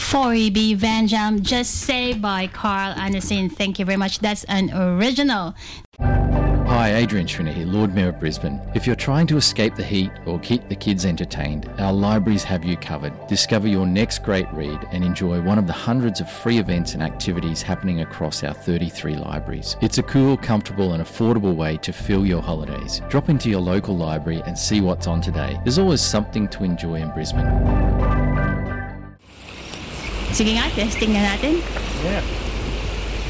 4EB Van Jam, Just Say by Carl Anderson. Thank you very much. That's an original. Hi, Adrian Schrinner here, Lord Mayor of Brisbane. If you're trying to escape the heat or keep the kids entertained, our libraries have you covered. Discover your next great read and enjoy one of the hundreds of free events and activities happening across our 33 libraries. It's a cool, comfortable and affordable way to fill your holidays. Drop into your local library and see what's on today. There's always something to enjoy in Brisbane. Sige nga, testing na natin. Yeah.